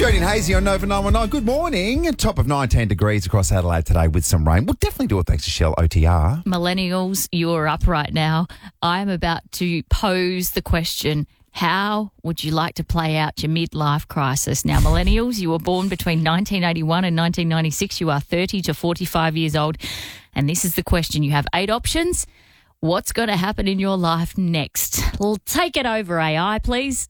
Jody and Hazy on Nova 919. Good morning. Top of 19 degrees across Adelaide today with some rain. We'll definitely do it thanks to Shell OTR. Millennials, you're up right now. I'm about to pose the question, how would you like to play out your midlife crisis? Now, millennials, you were born between 1981 and 1996. You are 30 to 45 years old. And this is the question. You have 8 options. What's going to happen in your life next? Well, take it over, AI, please.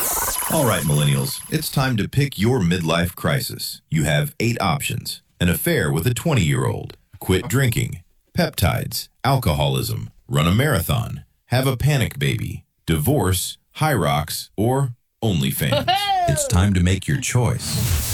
All right, millennials, it's time to pick your midlife crisis. You have 8 options. An affair with a 20-year-old, quit drinking, peptides, alcoholism, run a marathon, have a panic baby, divorce, High Rocks, or OnlyFans. It's time to make your choice.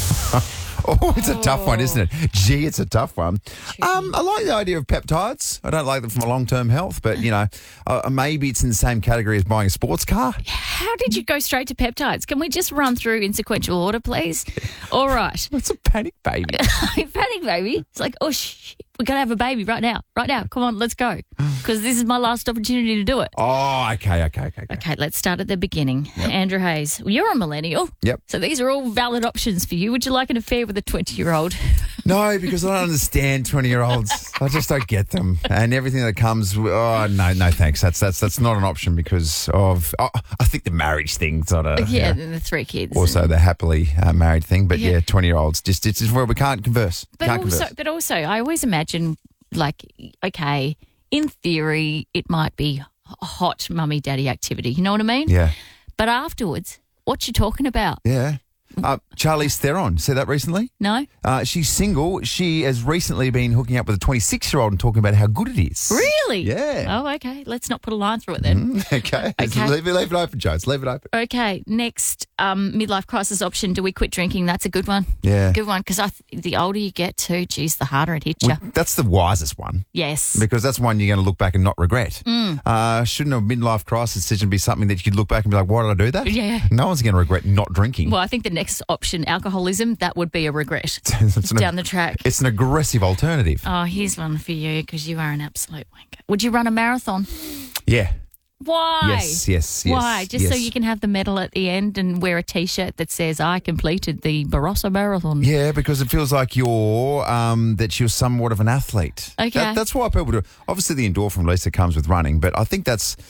Oh, it's a tough one, isn't it? Gee, it's a tough one. I like the idea of peptides. I don't like them for my long-term health, but, you know, maybe it's in the same category as buying a sports car. How did you go straight to peptides? Can we just run through in sequential order, please? All right. What's a panic baby? Panic baby. It's like, oh, shit, we're going to have a baby right now. Right now. Come on, let's go. Because this is my last opportunity to do it. Oh, okay. Okay, let's start at the beginning. Yep. Andrew Hayes, you're a millennial. Yep. So these are all valid options for you. Would you like an affair with a 20-year-old? No, because I don't understand 20-year-olds. I just don't get them. And everything that comes, no, thanks. That's not an option because of, I think the marriage thing sort of. Yeah, and the 3 kids. Also the happily married thing. But yeah, 20-year-olds, it's where we can't converse. But also, I always imagine, like, okay, in theory, it might be hot mummy-daddy activity. You know what I mean? Yeah. But afterwards, what you talking about? Yeah. Charlize Theron, see that recently? No. She's single. She has recently been hooking up with a 26-year-old and talking about how good it is. Really? Yeah. Oh, okay. Let's not put a line through it then. Okay. Leave it open, Jones. Leave it open. Okay. Next midlife crisis option, do we quit drinking? That's a good one. Yeah. Good one, because the older you get too, geez, the harder it hits you. Well, that's the wisest one. Yes. Because that's one you're going to look back and not regret. Shouldn't a midlife crisis decision be something that you could look back and be like, why did I do that? Yeah. No one's going to regret not drinking. Well, I think the next option, alcoholism, that would be a regret down the track. It's an aggressive alternative. Oh, here's one for you because you are an absolute wanker. Would you run a marathon? Yeah. Why? Yes. Why? Just so you can have the medal at the end and wear a T-shirt that says, I completed the Barossa Marathon. Yeah, because it feels like you're somewhat of an athlete. Okay. That's why people do. Obviously, the endorphin release that comes with running, but I think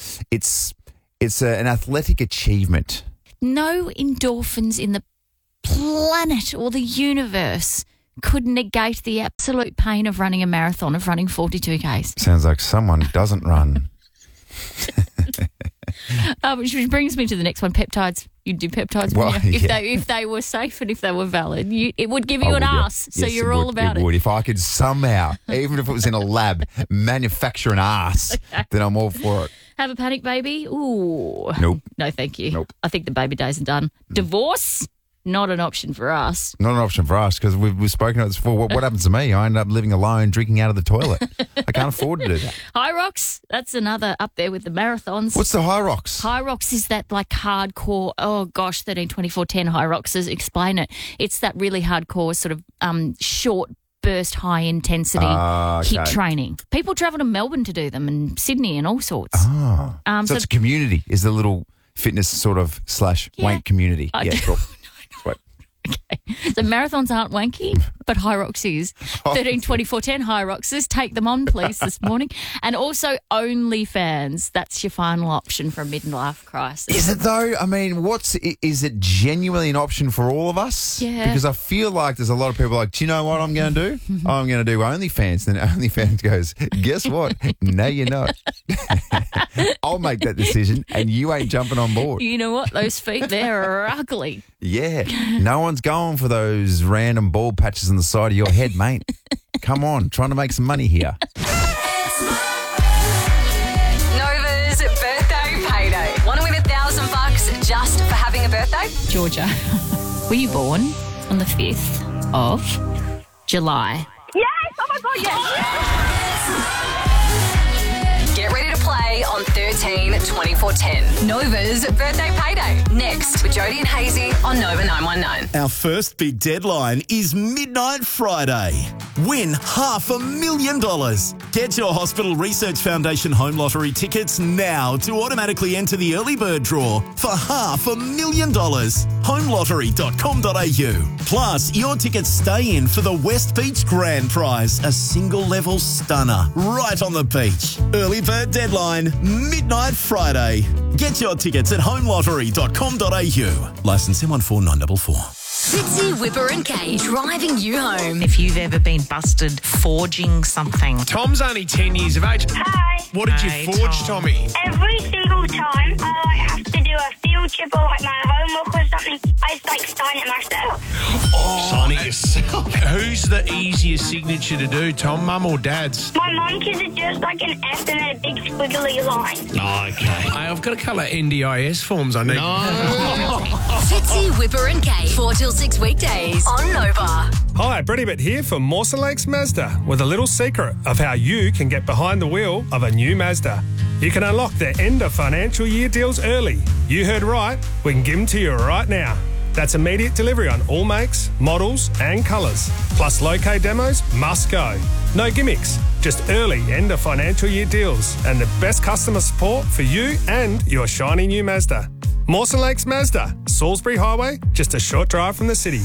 it's an athletic achievement. No endorphins in the planet or the universe could negate the absolute pain of running a marathon, of running 42 Ks. Sounds like someone doesn't run. Which brings me to the next one, peptides. You'd do peptides, well, if they were safe and if they were valid. it would give you an ass, so yes, you're all about it. It would. If I could somehow, even if it was in a lab, manufacture an ass, then I'm all for it. Have a panic baby? Ooh. Nope. No, thank you. Nope. I think the baby days are done. Divorce? Not an option for us. Not an option for us because we've spoken about this before. What happens to me? I end up living alone, drinking out of the toilet. I can't afford to do that. High Rocks? That's another up there with the marathons. What's the High Rocks? High Rocks is that like hardcore, 13, 24, 10 High Rocks. Explain it. It's that really hardcore sort of short burst, high intensity HIIT training. People travel to Melbourne to do them and Sydney and all sorts. Oh. So it's a community, is the little fitness sort of / wank community. Yeah, cool. Okay. So marathons aren't wanky, but High Rocks is. 13, 24, 10 High Rocks is. Take them on, please, this morning. And also OnlyFans. That's your final option for a midlife crisis. Is it though? I mean, is it genuinely an option for all of us? Yeah. Because I feel like there's a lot of people like, do you know what I'm going to do? I'm going to do OnlyFans. And then OnlyFans goes, guess what? No, you're not. I'll make that decision and you ain't jumping on board. You know what? Those feet there are ugly. Yeah. No one's going for those random bald patches on the side of your head, mate. Come on, trying to make some money here. Nova's birthday payday. Want to win $1,000 just for having a birthday? Georgia, were you born on the 5th of July? Yes! Oh my God, yes! Get ready to play on Thursday. 13 24 10. Nova's birthday payday. Next with Jody and Hazy on Nova 919. Our first big deadline is Midnight Friday. Win $500,000. Get your Hospital Research Foundation Home Lottery tickets now to automatically enter the early bird draw for $500,000. Homelottery.com.au. Plus, your tickets stay in for the West Beach Grand Prize, a single-level stunner right on the beach. Early bird deadline, Midnight Friday. Get your tickets at homelottery.com.au. Licence M14944. Fitzy, Whipper and Kay driving you home. If you've ever been busted forging something. Tom's only 10 years of age. Hi. What did you Hey, forge, Tom. Tommy? Every single time I have to do a field trip or like my homework or something, I just like sign it myself. Sign it yourself. Who's the easiest signature to do, Tom? Mum or Dad's? My mum gives it just like an F and then a big squiggly line. Okay. Hey, I've got a couple of NDIS forms I need. Fitzy, Whipper and Kay, 4 till 6 weekdays on Nova. Hi, Brady Bit here for Mawson Lakes Mazda with a little secret of how you can get behind the wheel of a new Mazda. You can unlock their end of financial year deals early. You heard right, we can give them to you right now. That's immediate delivery on all makes, models and colours. Plus low-K demos must go. No gimmicks, just early end of financial year deals and the best customer support for you and your shiny new Mazda. Mawson Lakes Mazda, Salisbury Highway, just a short drive from the city.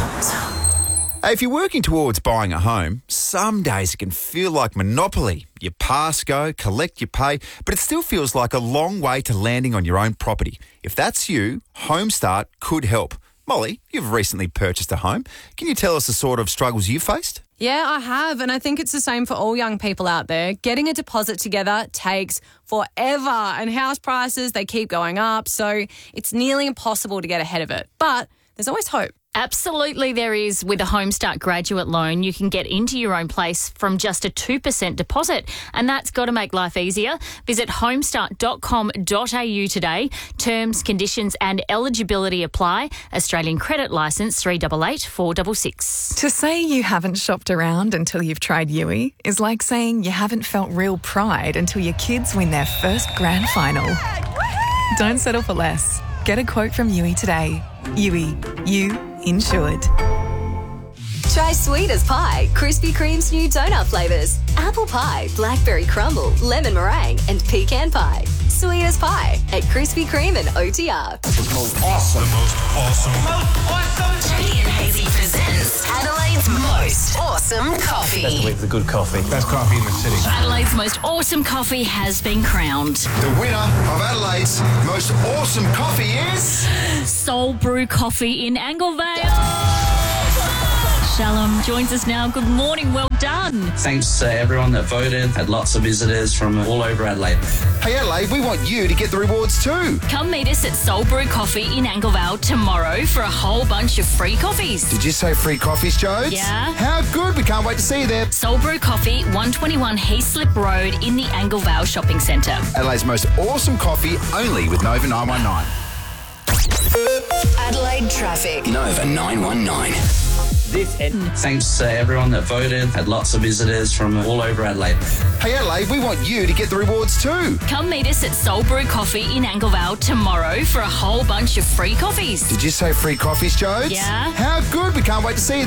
If you're working towards buying a home, some days it can feel like Monopoly. You pass go, collect your pay, but it still feels like a long way to landing on your own property. If that's you, HomeStart could help. Molly, you've recently purchased a home. Can you tell us the sort of struggles you faced? Yeah, I have, and I think it's the same for all young people out there. Getting a deposit together takes forever, and house prices, they keep going up, so it's nearly impossible to get ahead of it. But there's always hope. Absolutely there is. With a HomeStart graduate loan, you can get into your own place from just a 2% deposit, and that's got to make life easier. Visit homestart.com.au today. Terms, conditions and eligibility apply. Australian credit licence 388 466. To say you haven't shopped around until you've tried Yui is like saying you haven't felt real pride until your kids win their first grand final. Don't settle for less. Get a quote from Yui today. Yui, you insured. Try sweet as pie, Krispy Kreme's new donut flavours. Apple pie, blackberry crumble, lemon meringue and pecan pie. Sweet as pie at Krispy Kreme and OTR. The most awesome. Jody and Hazy presents Adelaide's most awesome coffee. The good coffee. Best coffee in the city. Adelaide's most awesome coffee has been crowned. The winner of Adelaide's most awesome coffee is... Soul Brew Coffee in Anglevale. Shalom joins us now. Good morning. Well done. Thanks to everyone that voted. Had lots of visitors from all over Adelaide. Hey Adelaide, we want you to get the rewards too. Come meet us at Soul Brew Coffee in Anglevale tomorrow for a whole bunch of free coffees. Did you say free coffees, Jodes? Yeah. How good. We can't wait to see you there. Soul Brew Coffee, 121 Heaslip Road in the Anglevale Shopping Centre. Adelaide's most awesome coffee, only with Nova 919. Adelaide traffic. Nova 919. Thanks to everyone that voted. Had lots of visitors from all over Adelaide. Hey Adelaide, we want you to get the rewards too. Come meet us at Soul Brew Coffee in Anglevale tomorrow for a whole bunch of free coffees. Did you say free coffees, Jodes? Yeah. How good. We can't wait to see you